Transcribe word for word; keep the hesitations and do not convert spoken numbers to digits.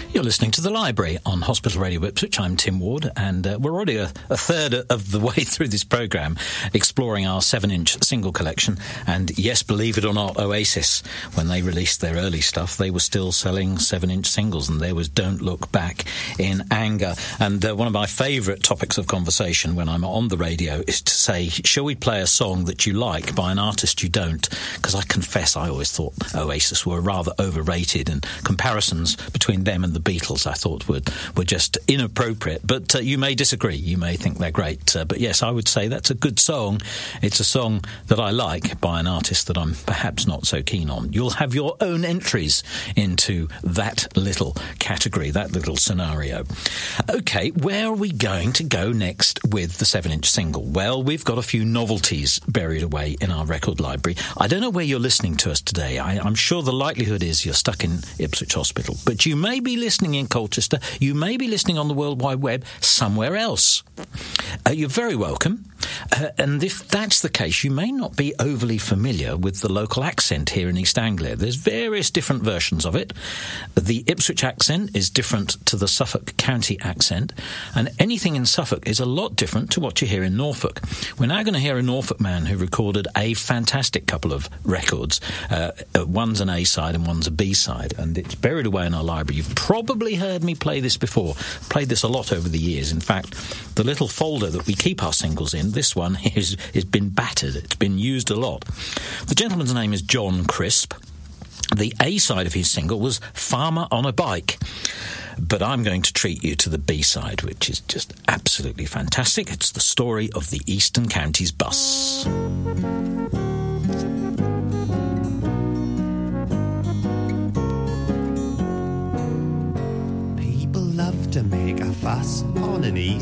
You're listening to The Library on Hospital Radio Ipswich. I'm Tim Ward, and uh, we're already a, a third of the way through this programme, exploring our seven-inch single collection. And yes, believe it or not, Oasis, when they released their early stuff, they were still selling seven-inch singles, and there was Don't Look Back in Anger. And uh, one of my favourite topics of conversation when I'm on the radio is to say, shall we play a song that you like by an artist you don't? Because I confess I always thought Oasis were rather overrated, and comparisons between them and the Beatles I thought were, were just inappropriate. But uh, you may disagree, you may think they're great. Uh, but yes, I would say that's a good song. It's a song that I like by an artist that I'm perhaps not so keen on. You'll have your own entries into that little category, that little scenario. OK, where are we going to go next with the seven-inch single? Well, we've got a few novelties buried away in our record library. I don't know where you're listening to us today. I, I'm sure the likelihood is you're stuck in Ipswich Hospital, but you may be listening in Colchester, you may be listening on the World Wide Web somewhere else. Uh, you're very welcome. Uh, and if that's the case, you may not be overly familiar with the local accent here in East Anglia. There's various different versions of it. The Ipswich accent is different to the Suffolk County accent, and anything in Suffolk is a lot different to what you hear in Norfolk. We're now going to hear a Norfolk man who recorded a fantastic couple of records. Uh, one's an A-side and one's a B-side, and it's buried away in our library. You've probably heard me play this before. Played this a lot over the years. In fact, the little folder that we keep our singles in, this one has is been battered. It's been used a lot. The gentleman's name is John Crisp. The A-side of his single was Farmer on a Bike. But I'm going to treat you to the B-side, which is just absolutely fantastic. It's the story of the Eastern Counties Bus. People love to make a fuss on an East